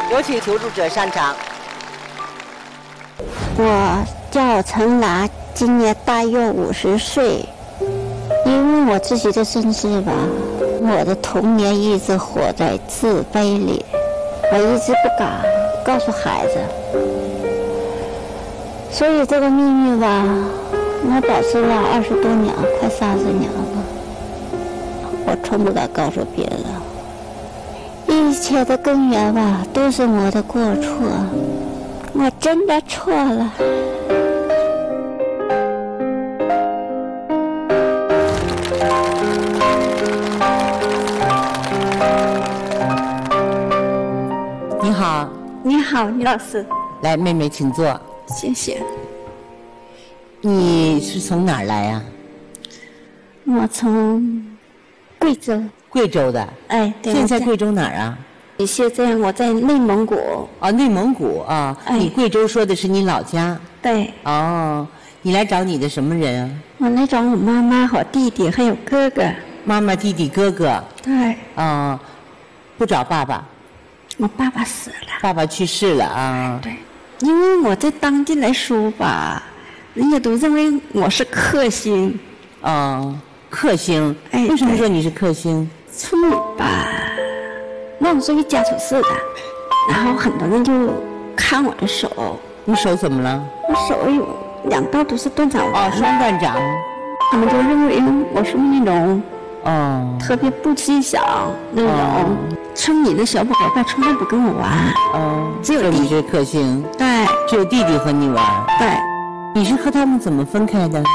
有请求助者上场。 我叫陈娜，今年大约50岁。因为我自己的身世吧，我的童年一直活在自卑里，我一直不敢告诉孩子，所以这个秘密吧，我保持了20多年，快30年了。我从不敢告诉别人，一切的根源吧，都是我的过错，我真的错了。 你好。 你好，李老师。 来，妹妹请坐。 谢谢。 你是从哪儿来呀？ 我从贵州。 贵州的。 哎，对。 现在贵州哪儿啊？ 现在我在内蒙古。 哦，内蒙古啊。 哎。 你贵州说的是你老家。 对。 哦，你来找你的什么人啊？ 我来找我妈妈和弟弟还有哥哥。 妈妈、弟弟、哥哥。 对。 哦，不找爸爸。 我爸爸死了。 爸爸去世了啊。 对。因为我在当地来说吧，人家都认为我是克星。 哦，克星。 哎。 为什么说你是克星？ 村里吧，我属于家丑事的，然后很多人就看我的手。 你手怎么了？ 我手有2道都是断掌纹。 哦，双断掌。 他们就认为我属于那种特别不吉祥那种。村里的小宝贝从来不跟我玩。只有你是克星。 对。 只有弟弟和你玩。 对。 你是和他们怎么分开的？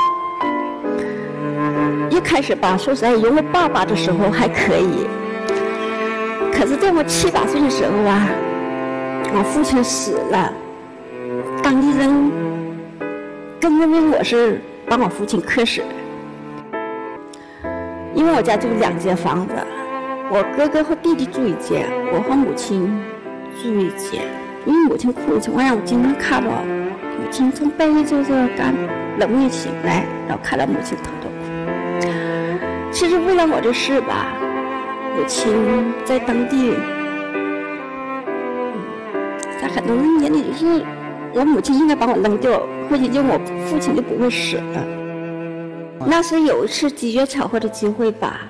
一开始吧，说实在，有我爸爸的时候还可以。可是在我7、8岁的时候啊，我父亲死了，当地人更认为我是把我父亲克死的。因为我家就2间房子，我哥哥和弟弟住一间，我和母亲住一间。因为母亲哭的情况下，我经常看到母亲从半夜就是刚冷夜醒来，然后看到母亲偷偷哭。其实为了我的事吧，母亲在当地，在很多人眼里就是我母亲应该把我扔掉，或者就我父亲就不会死了。那是有一次机缘巧合的机会吧。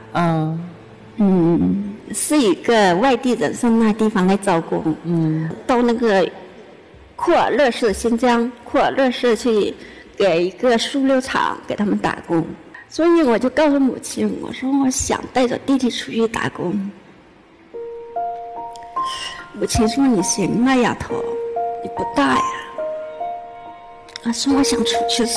是一个外地人上那地方来招工。到那个库尔勒市，新疆库尔勒市去给一个塑料厂给他们打工。所以我就告诉母亲，我说我想带着弟弟出去打工。母亲说你行啊，丫头，你不大呀。我说我想出去。